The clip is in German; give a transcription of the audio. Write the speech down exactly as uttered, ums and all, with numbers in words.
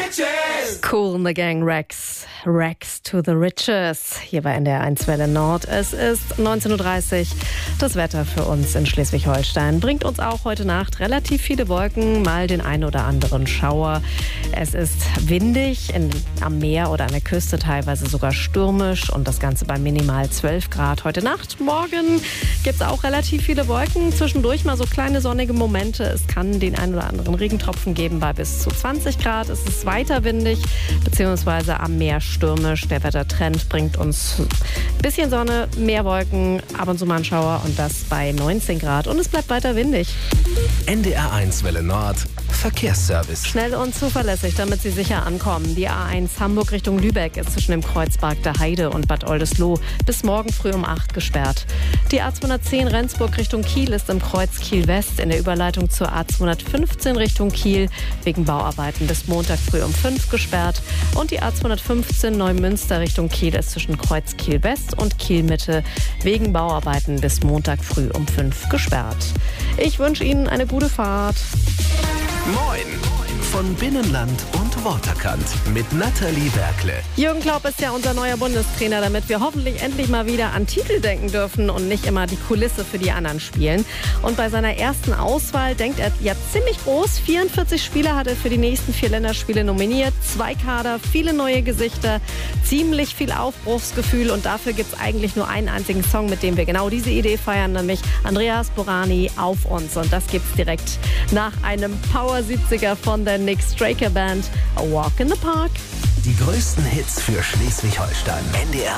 Riches. Cool in the Gang, Rex. Rex to the Riches. Hier bei N D R eins Welle Nord. Es ist neunzehn Uhr dreißig. Das Wetter für uns in Schleswig-Holstein bringt uns auch heute Nacht relativ viele Wolken, mal den ein oder anderen Schauer. Es ist windig, in, am Meer oder an der Küste teilweise sogar stürmisch und das Ganze bei minimal zwölf Grad. Heute Nacht, morgen gibt es auch relativ viele Wolken. Zwischendurch mal so kleine sonnige Momente. Es kann den ein oder anderen Regentropfen geben bei bis zu zwanzig Grad. Es ist weiter windig, beziehungsweise am Meer stürmisch. Der Wettertrend bringt uns ein bisschen Sonne, mehr Wolken, ab und zu mal ein Schauer und das bei neunzehn Grad. Und es bleibt weiter windig. N D R eins Welle Nord Verkehrsservice. Schnell und zuverlässig, damit Sie sicher ankommen. Die A eins Hamburg Richtung Lübeck ist zwischen dem Kreuzberg der Heide und Bad Oldesloe bis morgen früh um acht gesperrt. Die A zweihundertzehn Rendsburg Richtung Kiel ist im Kreuz Kiel West in der Überleitung zur A zweihundertfünfzehn Richtung Kiel wegen Bauarbeiten bis Montag früh um fünf gesperrt. Und die A zweihundertfünfzehn Neumünster Richtung Kiel ist zwischen Kreuz Kiel West und Kiel Mitte wegen Bauarbeiten bis Montag früh um fünf gesperrt. Ich wünsche Ihnen eine gute Fahrt. Moin von Binnenland und Waterkant mit Nathalie Werkle. Jürgen Klopp ist ja unser neuer Bundestrainer, damit wir hoffentlich endlich mal wieder an Titel denken dürfen und nicht immer die Kulisse für die anderen spielen. Und bei seiner ersten Auswahl denkt er ja ziemlich groß. vierundvierzig Spieler hat er für die nächsten vier Länderspiele nominiert. Zwei Kader, viele neue Gesichter, ziemlich viel Aufbruchsgefühl. Und dafür gibt es eigentlich nur einen einzigen Song, mit dem wir genau diese Idee feiern, nämlich Andreas Borani, Auf uns. Und das gibt's direkt nach einem Power siebziger von der Nick Straker Band, A Walk in the Park. Die größten Hits für Schleswig-Holstein. N D R